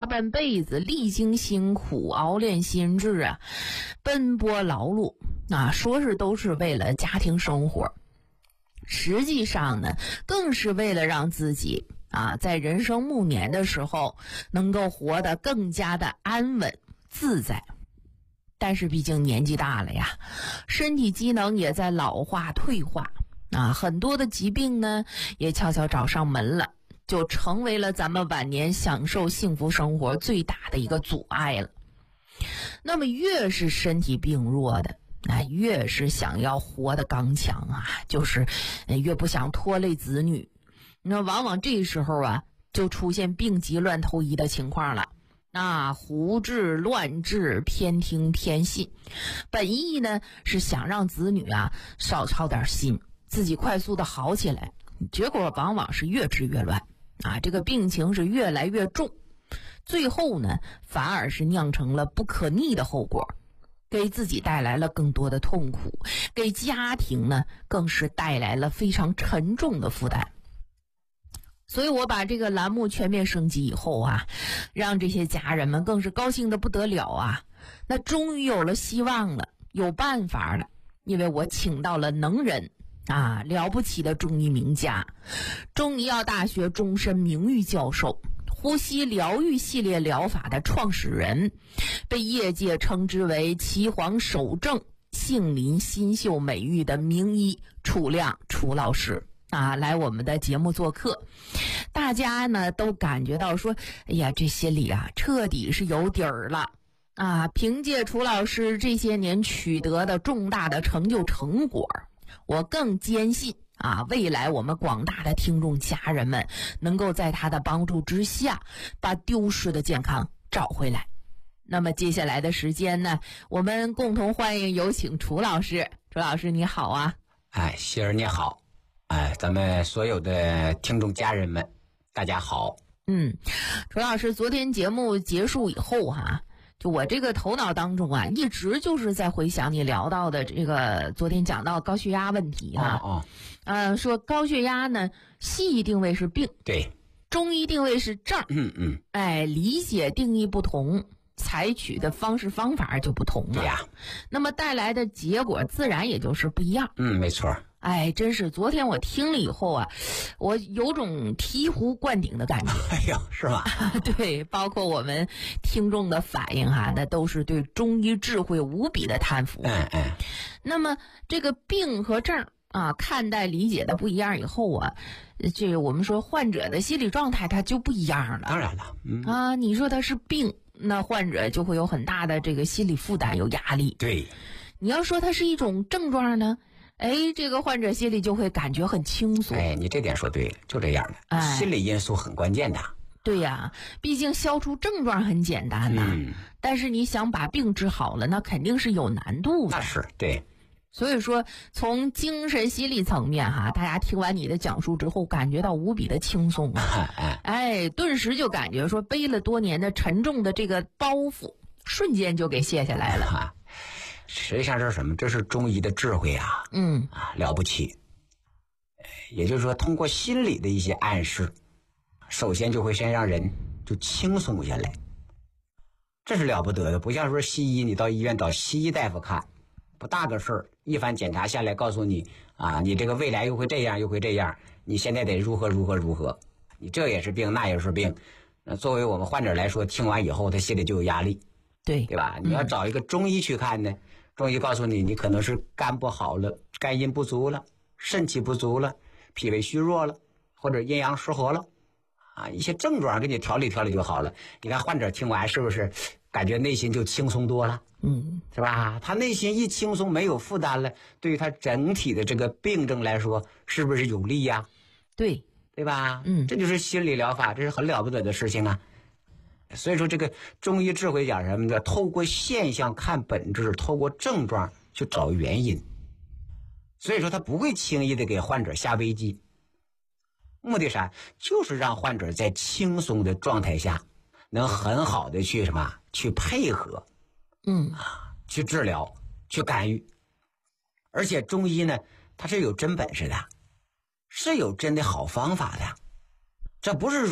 半辈子历经辛苦，熬炼心智啊，奔波劳碌啊，说是都是为了家庭生活，实际上呢，更是为了让自己在人生暮年的时候能够活得更加的安稳自在。但是毕竟年纪大了呀，身体机能也在老化退化很多的疾病呢也悄悄找上门了，就成为了咱们晚年享受幸福生活最大的一个阻碍了。那么越是身体病弱的越是想要活得刚强就是越不想拖累子女。那往往这时候就出现病急乱投医的情况了。胡治乱治，偏听偏信，本意呢是想让子女少操点心，自己快速的好起来，结果往往是越治越乱这个病情是越来越重，最后呢反而是酿成了不可逆的后果，给自己带来了更多的痛苦，给家庭呢更是带来了非常沉重的负担。所以我把这个栏目全面升级以后让这些家人们更是高兴的不得了那终于有了希望了，有办法了，因为我请到了能人了不起的中医名家，中医药大学终身名誉教授，呼吸疗愈系列疗法的创始人，被业界称之为岐黄首正、杏林新秀美誉的名医楚亮楚老师来我们的节目做客。大家呢都感觉到说，哎呀，这心里彻底是有底儿了凭借楚老师这些年取得的重大的成果，我更坚信未来我们广大的听众家人们能够在他的帮助之下把丢失的健康找回来。那么接下来的时间呢，我们共同欢迎有请楚老师。楚老师你好希儿你好，咱们所有的听众家人们大家好。 楚老师，昨天节目结束以后就我这个头脑当中一直就是在回想你聊到的这个昨天讲到高血压问题说高血压呢，西医定位是病， 对， 中医定位是症，理解定义不同，采取的方式方法就不同了， 对呀， 那么带来的结果自然也就是不一样。 没错。 真是昨天我听了以后我有种醍醐灌顶的感觉。 是吗？ 对，包括我们听众的反应那都是对中医智慧无比的叹服。那么这个病和症看待理解的不一样以后这我们说患者的心理状态它就不一样了。 当然了， 你说他是病，那患者就会有很大的这个心理负担，有压力。 对， 你要说它是一种症状呢，这个患者心里就会感觉很轻松。 你这点说对了，就这样的，心理因素很关键的。 对呀，毕竟消除症状很简单但是你想把病治好了，那肯定是有难度的。 那是对。 所以说从精神心理层面大家听完你的讲述之后感觉到无比的轻松顿时就感觉说背了多年的沉重的这个包袱瞬间就给卸下来了实际上这是什么？这是中医的智慧了不起。也就是说通过心理的一些暗示，首先就会先让人就轻松下来，这是了不得的。不像说西医，你到医院找西医大夫看不大个事儿，一番检查下来告诉你你这个未来又会这样又会这样，你现在得如何，你这也是病那也是病。那作为我们患者来说，听完以后他心里就有压力，对吧？你要找一个中医去看呢，中医告诉你，你可能是肝不好了，肝阴不足了，肾气不足了，脾胃虚弱了，或者阴阳失和了一些症状给你调理就好了。你看患者听完是不是感觉内心就轻松多了？是吧？他内心一轻松，没有负担了，对于他整体的这个病症来说，是不是有利呀？对吧？这就是心理疗法，这是很了不得的事情所以说这个中医智慧讲什么呢？透过现象看本质，透过症状去找原因。所以说他不会轻易的给患者下危机，目的啥？就是让患者在轻松的状态下能很好的去去配合去治疗，去干预。而且中医呢，它是有真本事的，是有真的好方法的。这不是说是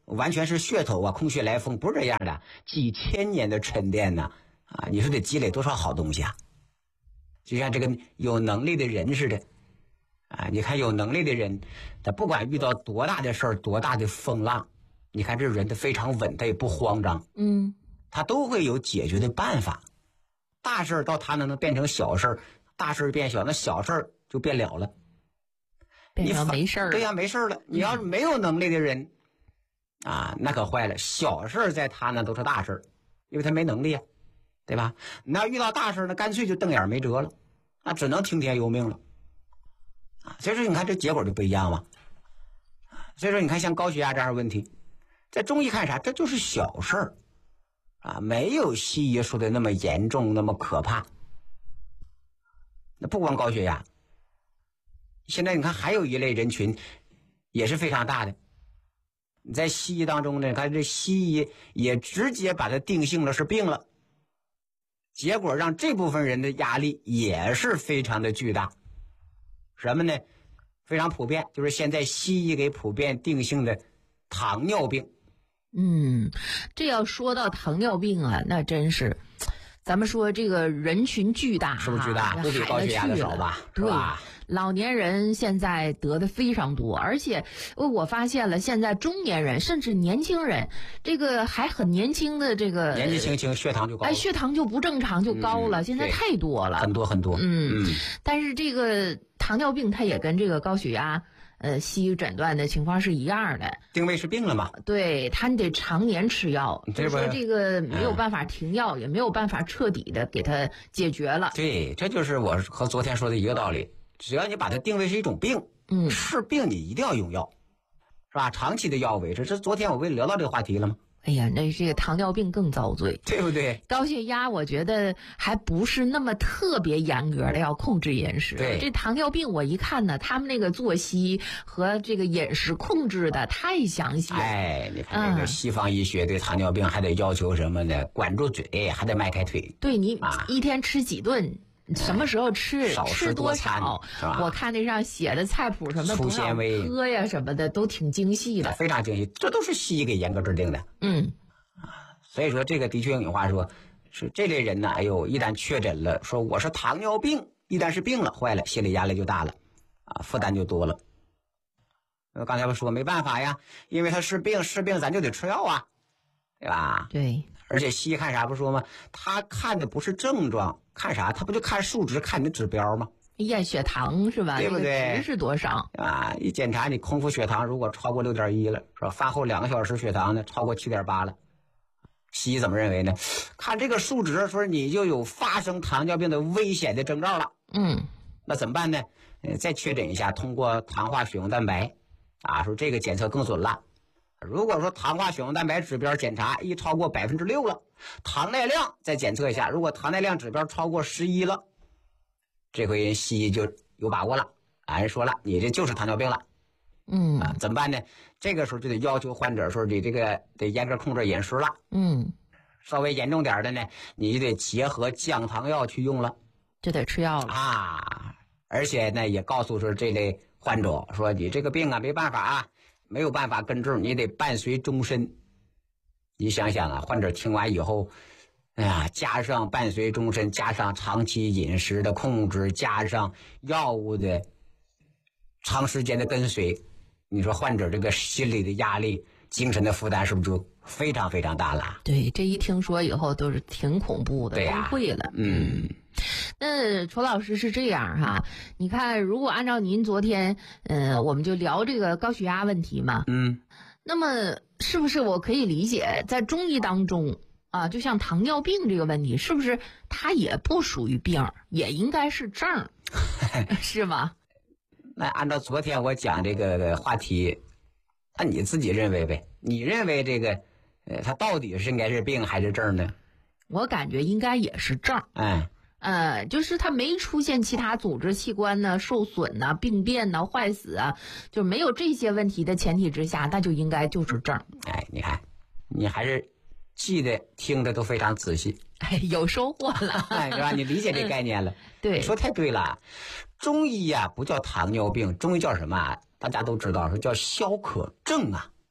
完全是噱头啊，空穴来风，不是这样的，几千年的沉淀呢，你说得积累多少好东西啊？就像这个有能力的人似的，你看有能力的人，他不管遇到多大的事儿，多大的风浪，你看这人他非常稳，他也不慌张，他都会有解决的办法。大事到他能变成小事，大事变小，那小事就变了了， 变成没事儿。 对呀，没事了。你要是没有能力的人，那可坏了，小事在他那都是大事，因为他没能力啊，对吧？你要遇到大事呢，干脆就瞪眼没辙了，那只能听天由命了。所以说你看这结果就不一样嘛。所以说你看像高血压这样的问题，在中医看啥？这就是小事儿没有西医说的那么严重，那么可怕。那不光高血压，现在你看还有一类人群也是非常大的。你在西医当中呢，看这西医也直接把它定性了是病了，结果让这部分人的压力也是非常的巨大。什么呢？非常普遍，就是现在西医给普遍定性的糖尿病。 这要说到糖尿病啊，那真是，咱们说这个人群巨大， 是不是巨大？不比高血压的少吧？是吧？ 老年人现在得的非常多，而且我发现了，现在中年人甚至年轻人，这个还很年轻的这个年纪轻轻血糖就高了， 血糖就不正常就高了，现在太多了， 很多很多。 但是这个糖尿病它也跟这个高血压西医诊断的情况是一样的， 定位是病了嘛？ 对，他得常年吃药，就说这个没有办法停药，也没有办法彻底的给他解决了。 对，这就是我和昨天说的一个道理。只要你把它定位是一种病，是病你一定要用药，是吧？长期的药维持，这昨天我不聊到这个话题了吗？ 哎呀，那这个糖尿病更遭罪， 对不对？ 高血压我觉得还不是那么特别严格的要控制饮食。 对， 这糖尿病我一看呢，他们那个作息和这个饮食控制的太详细了。 你看这个西方医学对糖尿病还得要求什么呢？管住嘴，还得迈开腿。 对，你一天吃几顿？什么时候吃？ 吃多少？我看那上写的菜谱什么粗纤维喝呀什么的都挺精细的， 非常精细，这都是西医给严格制定的。所以说这个的确用你话说，是这类人呢，一旦确诊了，说我是糖尿病，一旦是病了，坏了，心理压力就大了，负担就多了。刚才我说没办法呀，因为他是病，咱就得吃药啊，对吧？ 对。 而且西医看啥不说吗？他看的不是症状，看啥？他不就看数值，看你的指标吗？ 验血糖是吧？ 对不对？ 那个值是多少？ 一检查你空腹血糖如果超过6.1了，是吧？饭后2个小时血糖呢超过7.8了，西医怎么认为呢？看这个数值，说你就有发生糖尿病的危险的征兆了。那怎么办呢？再确诊一下，通过糖化血红蛋白，说这个检测更准了。如果说糖化血红蛋白指标检查一超过6%了，糖耐量再检测一下，如果糖耐量指标超过11了，这回人西医就有把握了，人说了，你这就是糖尿病了。怎么办呢？这个时候就得要求患者说你这个得严格控制饮食了。稍微严重点的呢，你就得结合降糖药去用了， 就得吃药了而且呢，也告诉说这类患者说你这个病没办法没有办法根治，你得伴随终身。你想想患者听完以后，加上伴随终身，加上长期饮食的控制，加上药物的长时间的跟随，你说患者这个心理的压力、精神的负担是不是就非常非常大了？ 对，这一听说以后都是挺恐怖的，崩溃了。那楚老师是这样你看，如果按照您昨天，我们就聊这个高血压问题嘛，那么是不是我可以理解，在中医当中就像糖尿病这个问题，是不是它也不属于病，也应该是症，是吗？ 那按照昨天我讲这个话题，那你自己认为呗？你认为这个，它到底是应该是病还是症呢？ 我感觉应该也是症。就是它没出现其他组织器官呢受损呢、病变呢、坏死就没有这些问题的前提之下，那就应该就是症。 你看，你还是记得听的都非常仔细， 有收获了， 是吧？你理解这概念了。 对， 你说太对了。中医不叫糖尿病，中医叫什么大家都知道，说叫消渴症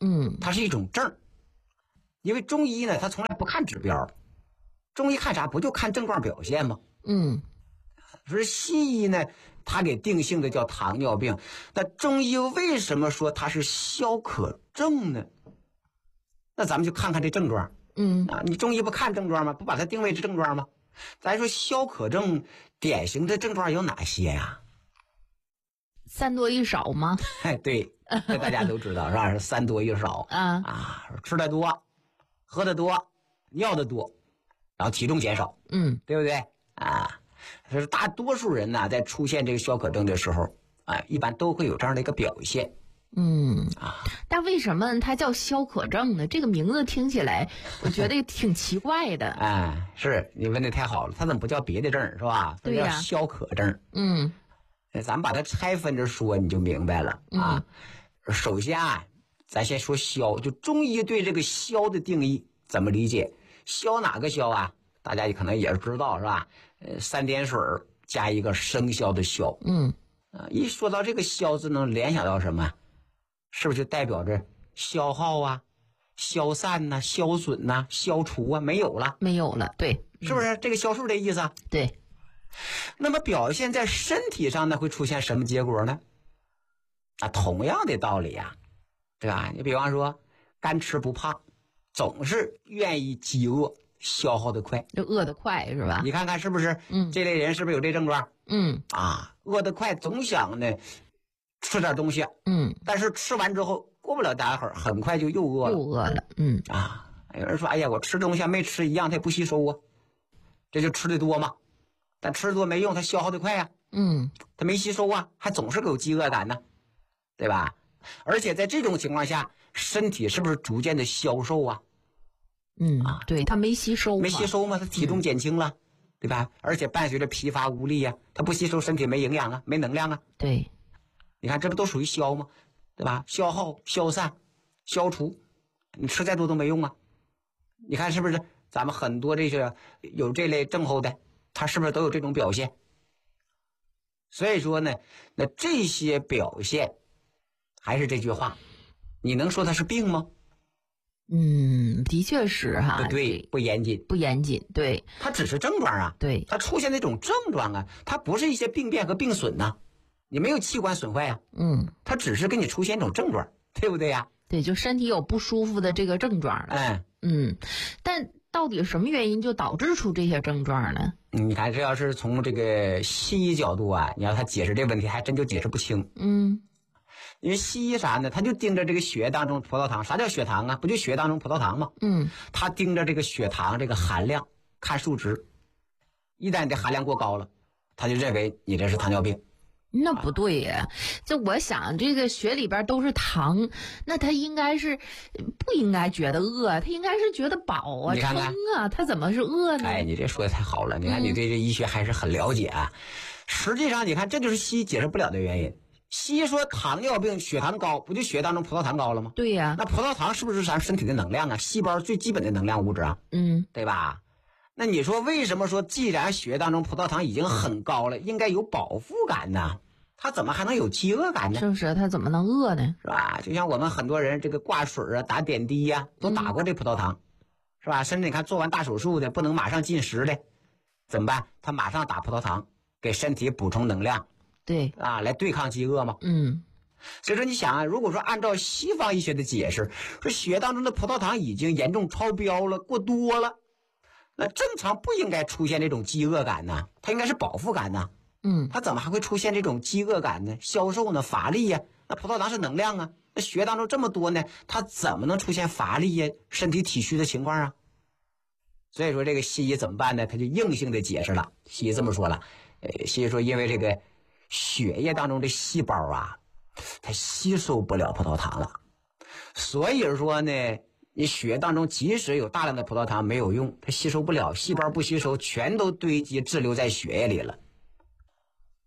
它是一种症。因为中医呢，它从来不看指标，中医看啥？不就看症状表现吗？说西医呢，它给定性的叫糖尿病，那中医为什么说它是消渴症呢？那咱们就看看这症状。你中医不看症状吗？不把它定位是症状吗？咱说消渴症典型的症状有哪些呀？ 三多一少吗？ 对，这大家都知道是吧？是三多一少吃的多，喝的多，尿的多，然后体重减少，对不对啊？所以大多数人呢，在出现这个消渴症的时候，一般都会有这样的一个表现。 但为什么它叫消渴症呢？这个名字听起来，我觉得挺奇怪的。 是你问的太好了，它怎么不叫别的症是吧？ 对呀， 叫消渴症。咱们把它拆分着说，你就明白了啊。首先咱先说消，就中医对这个消的定义怎么理解？消哪个消啊？大家可能也知道是吧？3点水加一个生肖的肖。一说到这个消字，能联想到什么？是不是就代表着消耗消散消损消除没有了？ 没有了，对， 是不是这个消数的意思？ 对。 那么表现在身体上呢，会出现什么结果呢？同样的道理对吧？你比方说干吃不胖，总是愿意饥饿，消耗的快， 就饿得快是吧？ 你看看是不是？这类人是不是有这症状？饿得快，总想呢吃点东西，但是吃完之后过不了大会儿，很快就又饿了，有人说，哎呀，我吃东西没吃一样，它也不吸收这就吃的多嘛。但吃的多没用，它消耗的快它没吸收还总是有饥饿感呢，对吧？而且在这种情况下，身体是不是逐渐的消瘦对，它没吸收嘛，它体重减轻了，对吧？而且伴随着疲乏无力它不吸收，身体没营养没能量对， 你看这不都属于消吗？对吧？消耗、消散、消除，你吃再多都没用你看是不是？咱们很多这些有这类症候的，他是不是都有这种表现？所以说呢，那这些表现，还是这句话，你能说它是病吗？ 的确是对，不严谨， 对， 它只是症状对， 它出现那种症状它不是一些病变和病损你没有器官损坏它只是给你出现一种症状，对不对对，就身体有不舒服的这个症状了。但到底什么原因就导致出这些症状呢？ 你看，这要是从这个西医角度你要他解释这个问题，还真就解释不清。因为西医啥呢？他就盯着这个血液当中葡萄糖。啥叫血糖不就血液当中葡萄糖吗？他盯着这个血糖这个含量看数值，一旦你的含量过高了，他就认为你这是糖尿病。 那不对呀，就我想这个血里边都是糖，那他应该是不应该觉得饿，他应该是觉得饱你看看撑他怎么是饿呢？ 你这说的太好了，你看你对这医学还是很了解实际上你看，这就是西医解释不了的原因。西医说糖尿病血糖高，不就血当中葡萄糖高了吗？ 对呀， 那葡萄糖是不是咱身体的能量细胞最基本的能量物质对吧？那你说为什么说既然血液当中葡萄糖已经很高了，应该有饱腹感呢？他怎么还能有饥饿感呢？ 是不是？他怎么能饿呢？ 是吧？就像我们很多人这个挂水打点滴都打过这葡萄糖，是吧？甚至你看做完大手术的不能马上进食的，怎么办？他马上打葡萄糖，给身体补充能量， 对来对抗饥饿嘛。所以说你想如果说按照西方医学的解释，说血当中的葡萄糖已经严重超标了，过多了，那正常不应该出现这种饥饿感它应该是饱腹感它怎么还会出现这种饥饿感呢？消瘦呢？乏力那葡萄糖是能量那血当中这么多呢，它怎么能出现乏力身体体虚的情况所以说这个西医怎么办呢？他就硬性的解释了。西医这么说了，西医说因为这个血液当中的细胞它吸收不了葡萄糖了，所以说呢，你血当中即使有大量的葡萄糖没有用，它吸收不了，细胞不吸收，全都堆积滞留在血液里了。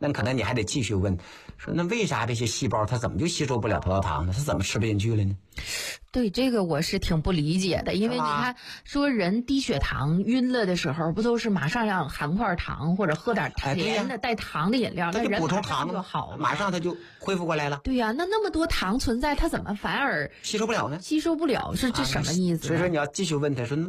那可能你还得继续问，说那为啥这些细胞它怎么就吸收不了葡萄糖呢？它怎么吃不进去了呢？ 对，这个我是挺不理解的，因为你看，说人低血糖晕了的时候，不都是马上要含块糖或者喝点甜的带糖的饮料，那人补充糖就好， 马上他就恢复过来了。 对呀，那么多糖存在，它怎么反而吸收不了呢？ 吸收不了是这什么意思？ 所以说你要继续问他说。